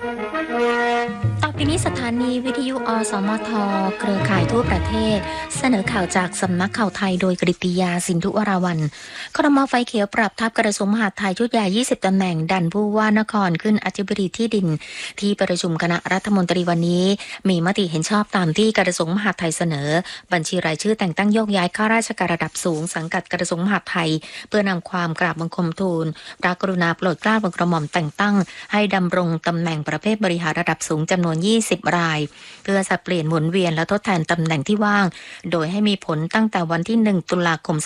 ต่อไปนี้สถานีวิทยุอสมทเครือข่ายทั่วประเทศเสนอข่าวจากสำนักข่าวไทยโดยกฤติยาสินธุวราวัลย์ครม.ไฟเขียวปรับทัพกระทรวงมหาดไทยชุดใหญ่20ตำแหน่งดันผู้ว่านครขึ้นอธิบดีที่ดินที่ประชุมคณะรัฐมนตรีวันนี้มีมติเห็นชอบตามที่กระทรวงมหาดไทยเสนอบัญชีรายชื่อแต่งตั้งโยกย้ายข้าราชการระดับสูงสังกัดกระทรวงมหาดไทยเพื่อนำความกราบบังคมทูลพระกรุณาโปรดเกล้าโปรดกระหม่อมแต่งตั้งให้ดำรงตำแหน่งประเภทบริหารระดับสูงจำนวน20 รายเพื่อสับเปลี่ยนหมุนเวียนและทดแทนตำแหน่งที่ว่างโดยให้มีผลตั้งแต่วันที่1ตุลาคม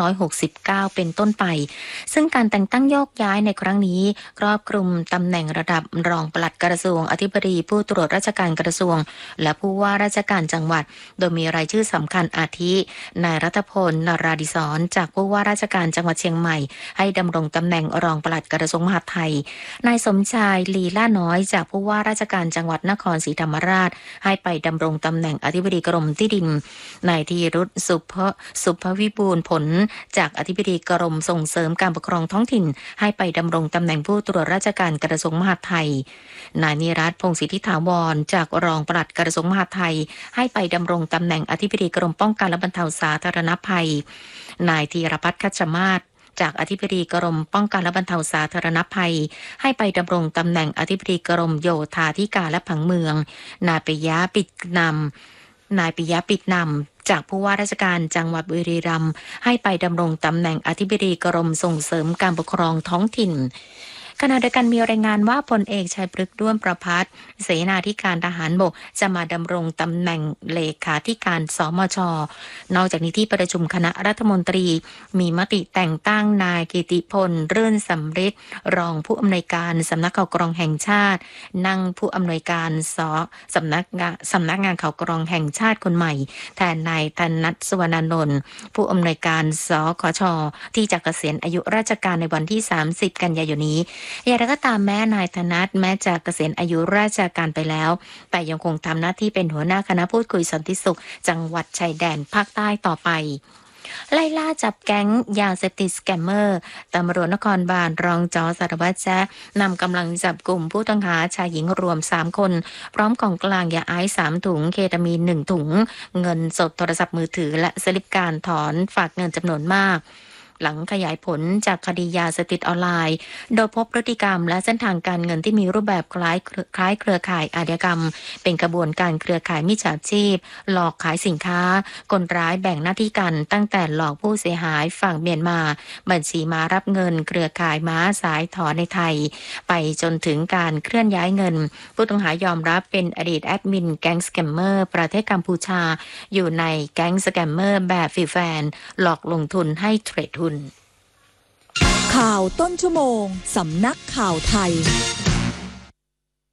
2569เป็นต้นไปซึ่งการแต่งตั้งโยกย้ายในครั้งนี้ครอบคลุมตำแหน่งระดับรองปลัดกระทรวงอธิบดีผู้ตรวจราชการกระทรวงและผู้ว่าราชการจังหวัดโดยมีรายชื่อสำคัญอาทินายรัตพลนราดิศรจากผู้ว่าราชการจังหวัดเชียงใหม่ให้ดำรงตำแหน่งรองปลัดกระทรวงมหาดไทยนายสมชายลีล่าน้อยจากผู้ว่าราชการจังหวัดนครศรีธรรมราชให้ไปดำรงตำแหน่งอธิบดีกรมที่ดินนายธีรุษสุภวิบูลย์ผลจากอธิบดีกรมส่งเสริมการปกครองท้องถิ่นให้ไปดำรงตำแหน่งผู้ตรวจราชการกระทรวงมหาดไทยนายนิรัตน์พงศ์สิทธิถาวรจากรองปลัดกระทรวงมหาดไทยให้ไปดำรงตำแหน่งอธิบดีกรมป้องกันและบรรเทาสาธารณภัยนายธีรพัฒน์คัชมาศจากอธิบดีกรมป้องกันและบรรเทาสาธารณภัยให้ไปดำรงตำแหน่งอธิบดีกรมโยธาธิการและผังเมืองนายปิยะปิดนำจากผู้ว่าราชการจังหวัดบุรีรัมย์ให้ไปดำรงตำแหน่งอธิบดีกรมส่งเสริมการปกครองท้องถิ่นขณะเดียวกันมีรายงานว่าพลเอกชัยพฤกษ์ด้วงประภัสเสนาธิการทหารบกจะมาดำรงตำแหน่งเลขาธิการสมช.นอกจากนี้ที่ประชุมคณะรัฐมนตรีมีมติแต่งตั้งนายกิติพลรื่นสำริดรองผู้อำนวยการสำนักข่าวกรองแห่งชาตินั่งผู้อำนวยการสำนักงานข่าวกรองแห่งชาติคนใหม่แทนนายธนัทสุวรรณนนท์ผู้อำนวยการสคช.ที่จะเกษียณอายุราชการในวันที่30กันยายนนี้อย่างไรก็ตามแม้นายธนัทแม้จะเกษียณอายุราชการไปแล้วแต่ยังคงทำหน้าที่เป็นหัวหน้าคณะพูดคุยสันติสุขจังหวัดชายแดนภาคใต้ต่อไปไล่ล่าจับแก๊งยาเสพติดสแกมเมอร์ตำรวจนครบาลรองจสารวัตรแจ๊นำกำลังจับกลุ่มผู้ต้องหาชายหญิงรวม3คนพร้อมของกลางยาไอซ์3ถุงเคตามีน1ถุงเงินสดโทรศัพท์มือถือและสลิปการถอนฝากเงินจำนวนมากหลังขยายผลจากคดียาเสพติดออนไลน์โดยพบพฤติกรรมและเส้นทางการเงินที่มีรูปแบบคล้ายเครือข่ายอาชญากรรมเป็นกระบวนการเครือข่ายมิจฉาชีพหลอกขายสินค้าคนร้ายแบ่งหน้าที่กันตั้งแต่หลอกผู้เสียหายฝั่งเมียนมาบัญชีม้ารับเงินเครือข่ายม้าสายถอนในไทยไปจนถึงการเคลื่อนย้ายเงินผู้ต้องหายอมรับเป็นอดีตแอดมินแก๊งสแกมเมอร์ประเทศกัมพูชาอยู่ในแก๊งสแกมเมอร์แบบฟรีแฟนหลอกลงทุนให้เทรดหุ้นข่าวต้นชั่วโมงสำนักข่าวไทย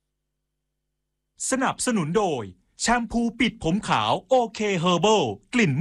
สนับสนุนโดยแชมพูปิดผมขาวโอเคเฮอร์เบิลกลิ่น